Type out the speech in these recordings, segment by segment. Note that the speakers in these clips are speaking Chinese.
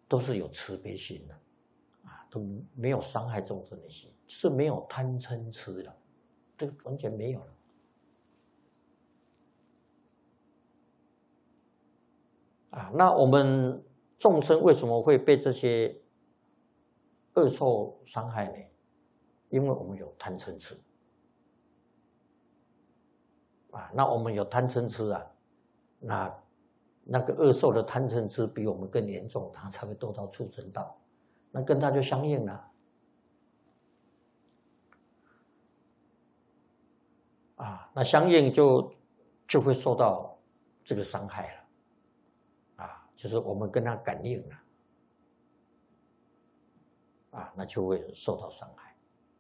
都是有慈悲心的，都没有伤害众生的心，就是没有贪嗔痴了，这个完全没有了。那我们众生为什么会被这些恶兽伤害呢？因为我们有贪嗔痴。那我们有贪嗔痴那个恶兽的贪嗔痴比我们更严重，它才会堕到畜生道，那跟它就相应了。那相应就会受到这个伤害了。就是我们跟它感应了，那就会受到伤害。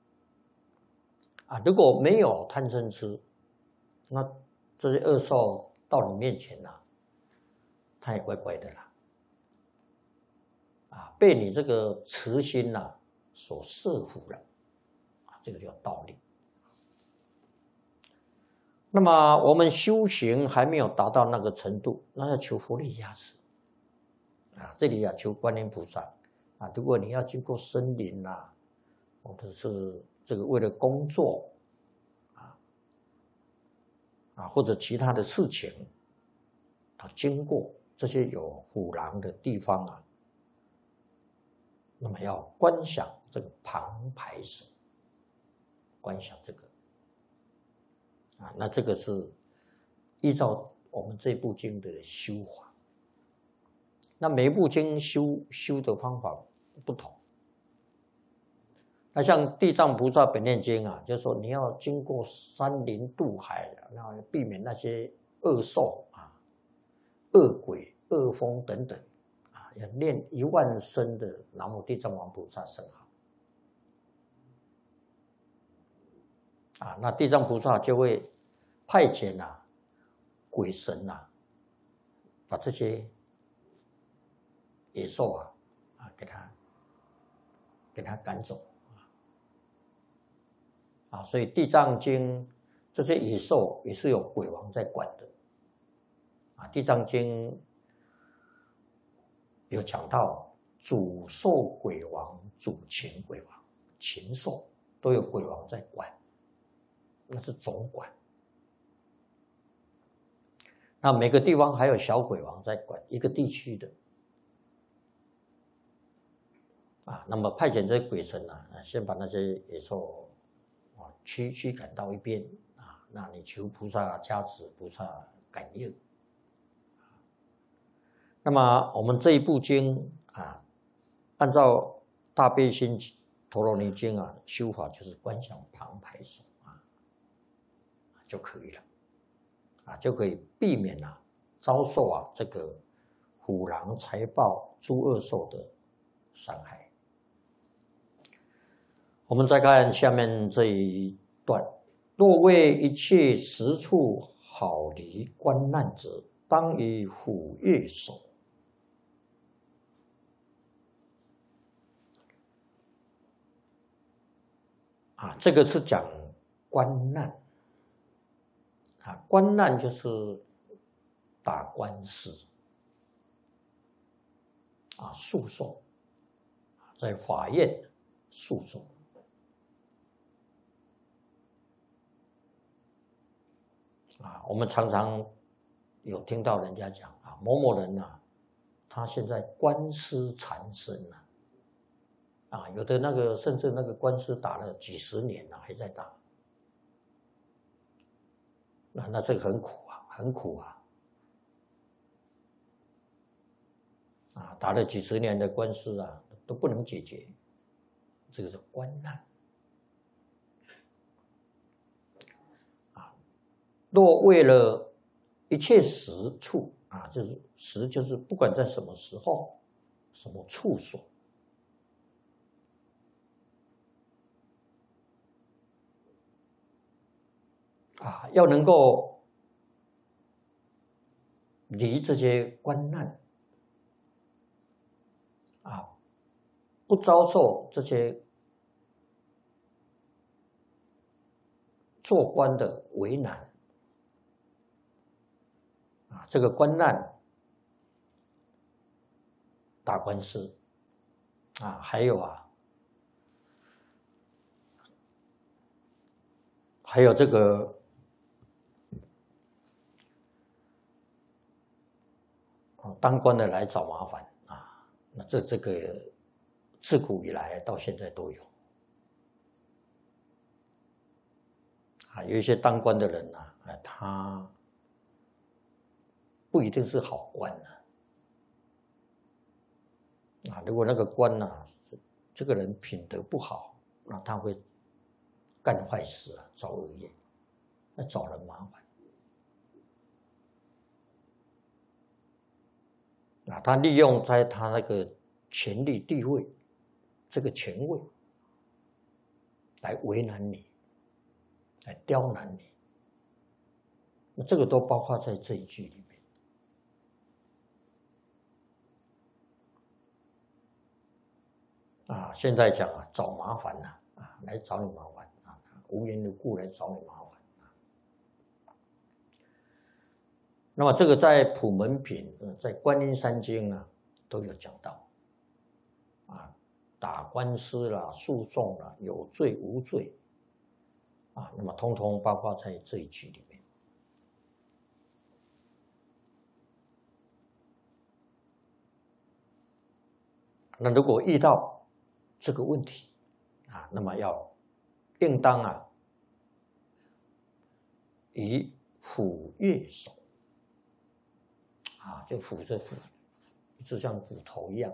如果没有贪嗔痴，那这些恶兽到你面前它也乖乖的啦。被你这个慈心所摄服了，这个叫道理。那么我们修行还没有达到那个程度，那要求佛力加持。这里求观音菩萨如果你要经过森林或者是这个为了工作或者其他的事情经过这些有虎狼的地方那么要观想这个旁排手，观想这个那这个是依照我们这部经的修法。那每一部经修的方法不同。那像地藏菩萨本愿经就是说你要经过山林渡海，然后避免那些恶兽恶鬼、恶风等等要念10000声的南无地藏王菩萨圣号那地藏菩萨就会派遣鬼神把这些野兽给他赶走所以地藏经这些野兽也是有鬼王在管的地藏经有讲到主兽鬼王、主禽鬼王，禽兽都有鬼王在管，那是总管。那每个地方还有小鬼王在管一个地区的那么派遣这些鬼神先把那些野兽驱赶到一边那你求菩萨加持，菩萨感应。那么我们这一部经按照大悲心陀罗尼经修法就是观想旁排手就可以了就可以避免遭受这个虎狼、财豹、诸恶兽的伤害。我们再看下面这一段：若为一切实处好离观难者，当以虎跃手。这个是讲观难观难就是打官司诉讼在法院诉讼我们常常有听到人家讲某某人他现在官司缠身有的那个甚至那个官司打了几十年还在打那这个很苦很苦打了几十年的官司都不能解决，这个是观难若为了一切时处就是时就是不管在什么时候、什么处所要能够离这些官难不遭受这些做官的为难这个官难打官司啊，还有这个当官的来找麻烦啊，那这个自古以来到现在都有啊，有一些当官的人他不一定是好官啊，如果那个官这个人品德不好，那他会干坏事造恶业，那找人麻烦啊，他利用在他那个权力地位这个权位来为难你，来刁难你，那这个都包括在这一句里面啊。现在讲找麻烦来找你麻烦无缘的故来找你麻烦那么这个在普门品在观音山经都有讲到打官司啦、诉讼啦、有罪无罪那么通通包括在这一句里面。那如果遇到这个问题那么要应当以斧钺手就斧子就像骨头一样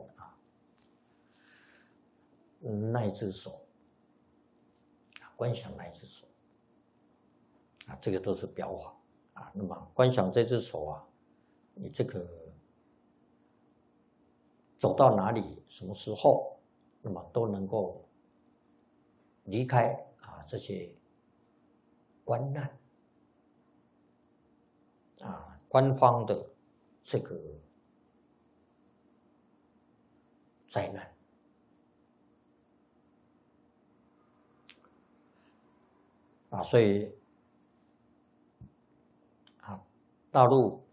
那一只手观想那一只手这个都是表法那么观想这只手你这个走到哪里什么时候那么都能够离开这些官难官方的这个灾难所以大陆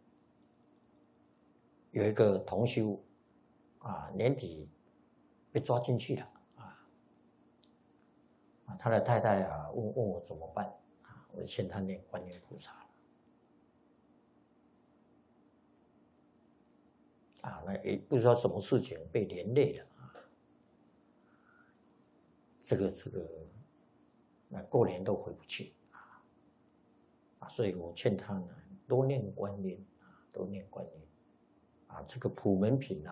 有一个同修年底被抓进去了他的太太问我怎么办我劝他念观音菩萨那也不知道什么事情被连累了这个过年都回不去所以我劝他多念观音多念观音这个普门品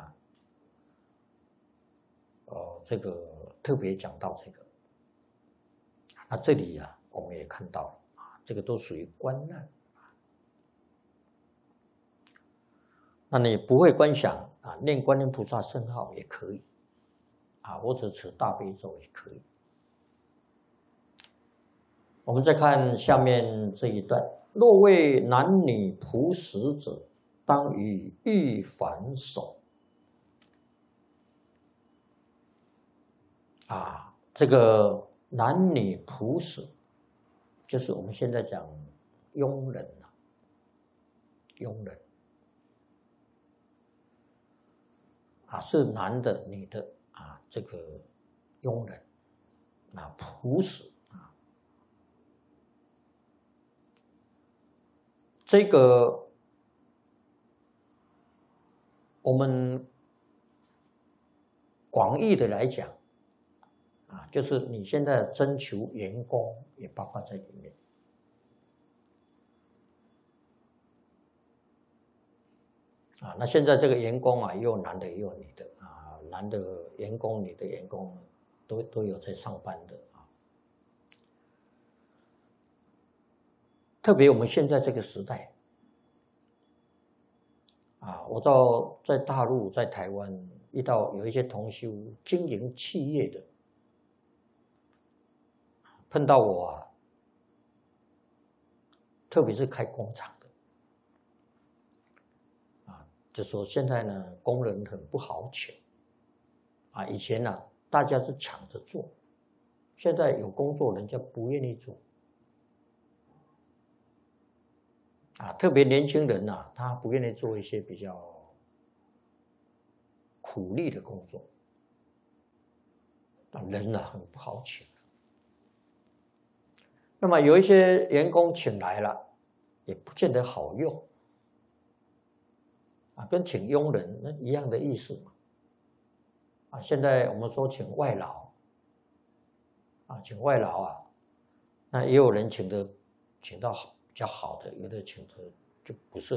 这个特别讲到这个那这里我们也看到了这个都属于官难那你不会观想念观音菩萨圣号也可以或者持大悲咒也可以。我们再看下面这一段，若为男女仆使者，当以玉反手这个男女仆使就是我们现在讲佣人佣人是男的女的这个佣人仆使这个我们广义的来讲就是你现在征求员工也包括在里面那现在这个员工也有男的也有女的男的员工女的员工都有在上班的特别我们现在这个时代我在大陆在台湾遇到有一些同修经营企业的碰到我特别是开工厂的就说现在呢工人很不好请以前大家是抢着做，现在有工作人家不愿意做特别年轻人他不愿意做一些比较苦力的工作，那人呢很不好请。那么有一些员工请来了，也不见得好用，跟请佣人那一样的意思嘛。现在我们说请外劳，请外劳那也有人请到比较好的，有的请的就不是